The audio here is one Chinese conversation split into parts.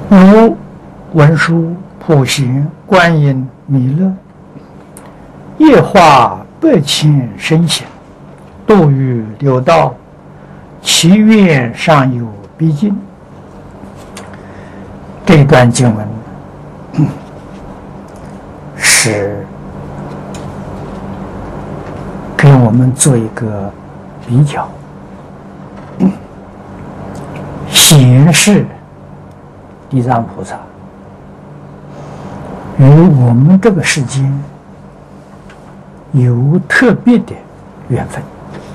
如文殊、普贤、观音、弥勒，夜化百千圣贤，度于六道，其愿尚有毕竟。这段经文是给我们做一个比较，显示地藏菩萨与我们这个世间有特别的缘分。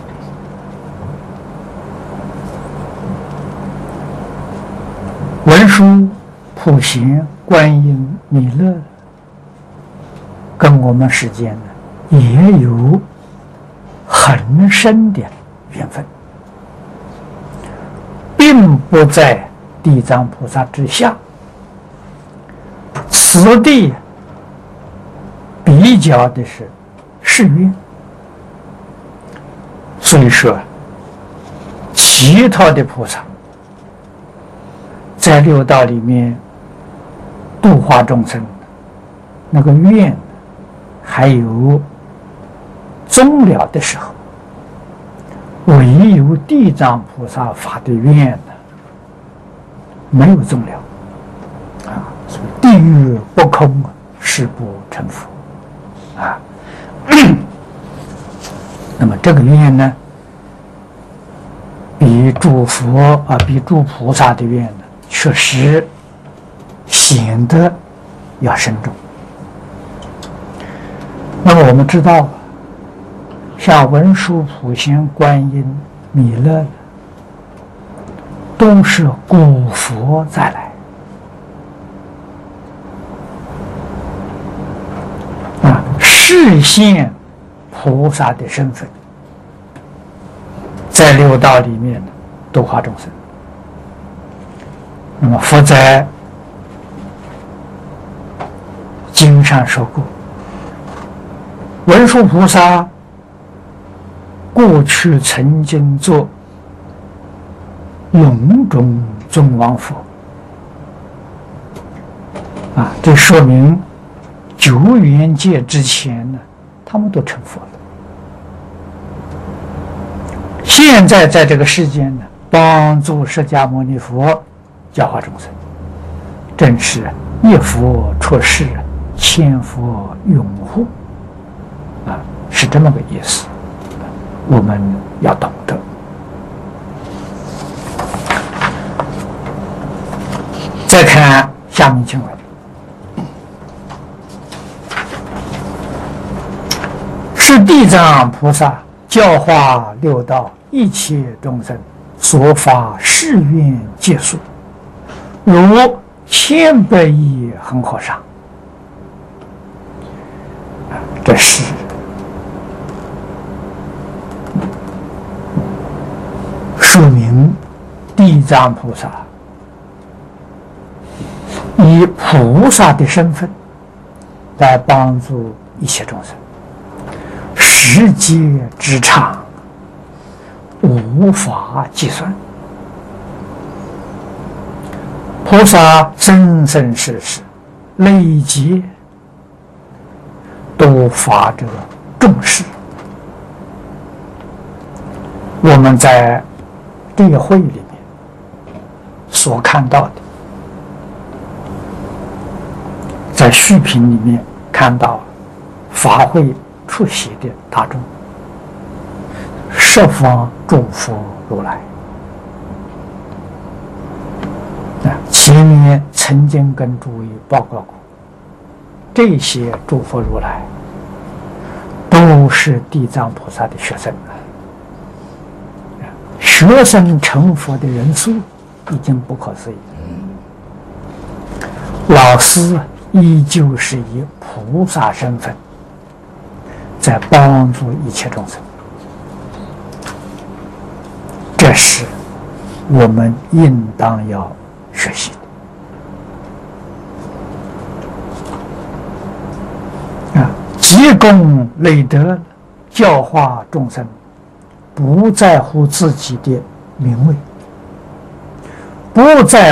文殊、普贤、观音、弥勒跟我们世间呢也有很深的缘分，并不在地藏菩萨之下。此地比较的是世愿，所以说其他的菩萨在六道里面度化众生，那个愿还有终了的时候，唯有地藏菩萨发的愿呢没有终了啊，所以地狱不空，誓不成佛啊。那么这个愿呢，比诸佛比诸菩萨的愿呢，确实显得要慎重。那么我们知道，像文殊、普贤、观音、弥勒都是古佛再来示现菩萨的身份，在六道里面度化众生。那么佛在经上说过，文殊菩萨过去曾经做龙种尊王佛这说明久远界之前呢，他们都成佛了。现在在这个世间呢，帮助释迦牟尼佛教化众生，正是一佛出世，千佛拥护是这么个意思，我们要懂得。再看下面经文，是地藏菩萨教化六道一切众生所发誓愿皆数，如千百亿恒河沙。这是说明地藏菩萨以菩萨的身份来帮助一切众生，时节之长无法计算。菩萨生生世世累积都发着重视。我们在这个会议里面所看到的，在续品里面看到法会出席的大众，十方诸佛如来前面曾经跟诸位报告过，这些诸佛如来都是地藏菩萨的学生，学生成佛的人数已经不可思议，老师依旧是以菩萨身份在帮助一切众生，这是我们应当要学习的积功累德，教化众生，不在乎自己的名位，不在